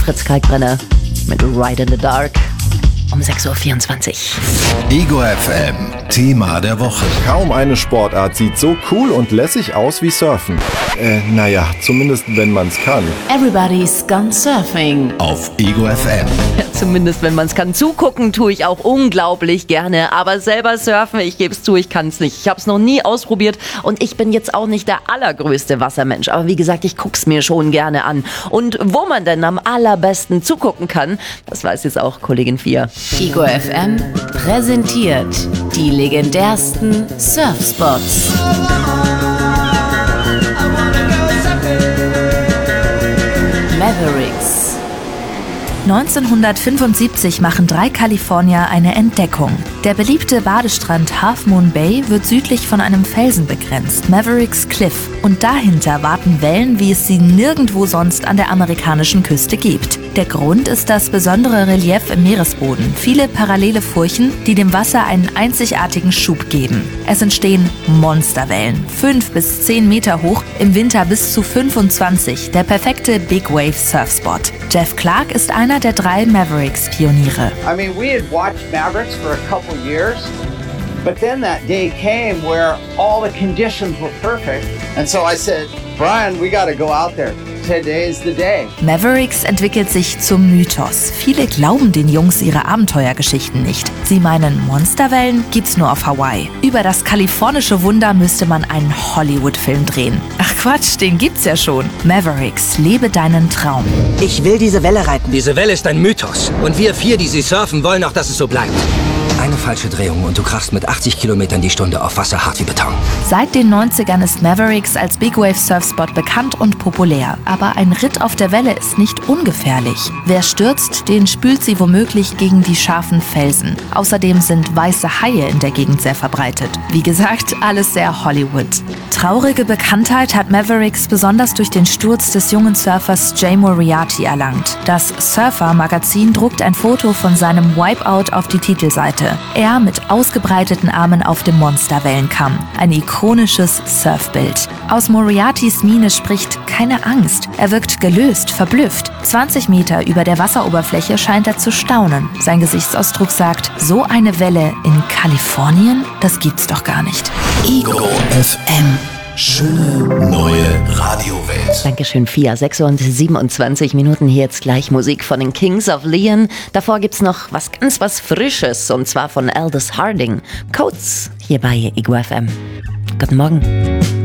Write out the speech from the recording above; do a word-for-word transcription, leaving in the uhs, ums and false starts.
Fritz Kalkbrenner mit Ride in the Dark um sechs Uhr vierundzwanzig. Ego F M, Thema der Woche. Kaum eine Sportart sieht so cool und lässig aus wie Surfen. Äh, naja, zumindest wenn man's kann. Everybody's gone surfing. Auf Ego F M. Ja, zumindest wenn man es kann. Zugucken tue ich auch unglaublich gerne, aber selber surfen, ich gebe es zu, ich kann es nicht. Ich habe es noch nie ausprobiert und ich bin jetzt auch nicht der allergrößte Wassermensch. Aber wie gesagt, ich gucke es mir schon gerne an. Und wo man denn am allerbesten zugucken kann, das weiß jetzt auch Kollegin Fia. Ego F M präsentiert die legendärsten Surfspots. Mavericks. neunzehnhundertfünfundsiebzig machen drei Kalifornier eine Entdeckung. Der beliebte Badestrand Half Moon Bay wird südlich von einem Felsen begrenzt, Mavericks Cliff. Und dahinter warten Wellen, wie es sie nirgendwo sonst an der amerikanischen Küste gibt. Der Grund ist das besondere Relief im Meeresboden. Viele parallele Furchen, die dem Wasser einen einzigartigen Schub geben. Es entstehen Monsterwellen, fünf bis zehn Meter hoch, im Winter bis zu fünfundzwanzig. Der perfekte Big Wave Surfspot. Jeff Clark ist einer der drei Mavericks-Pioniere. I mean, we had watched Mavericks for a couple years, but then that day came where all the conditions were perfect. And so I said, Brian, we got to go out there. Today is the day. Mavericks entwickelt sich zum Mythos. Viele glauben den Jungs ihre Abenteuergeschichten nicht. Sie meinen, Monsterwellen gibt's nur auf Hawaii. Über das kalifornische Wunder müsste man einen Hollywood-Film drehen. Ach Quatsch, den gibt's ja schon. Mavericks, lebe deinen Traum. Ich will diese Welle reiten. Diese Welle ist ein Mythos. Und wir vier, die sie surfen, wollen auch, dass es so bleibt. Eine falsche Drehung und du krachst mit achtzig Kilometern die Stunde auf Wasser hart wie Beton. Seit den neunzigern ist Mavericks als Big Wave Surfspot bekannt und populär. Aber ein Ritt auf der Welle ist nicht ungefährlich. Wer stürzt, den spült sie womöglich gegen die scharfen Felsen. Außerdem sind weiße Haie in der Gegend sehr verbreitet. Wie gesagt, alles sehr Hollywood. Traurige Bekanntheit hat Mavericks besonders durch den Sturz des jungen Surfers Jay Moriarty erlangt. Das Surfer-Magazin druckt ein Foto von seinem Wipeout auf die Titelseite. Er mit ausgebreiteten Armen auf dem Monsterwellenkamm. Ein ikonisches Surfbild. Aus Moriartys Miene spricht keine Angst. Er wirkt gelöst, verblüfft. zwanzig Meter über der Wasseroberfläche scheint er zu staunen. Sein Gesichtsausdruck sagt, so eine Welle in Kalifornien? Das gibt's doch gar nicht. Ego F M. Schöne neue Radiowelt. Dankeschön, Fia. sechs Uhr siebenundzwanzig Minuten. Hier jetzt gleich Musik von den Kings of Leon. Davor gibt's noch was ganz was Frisches und zwar von Aldous Harding. Codes hier bei Ego F M. Guten Morgen.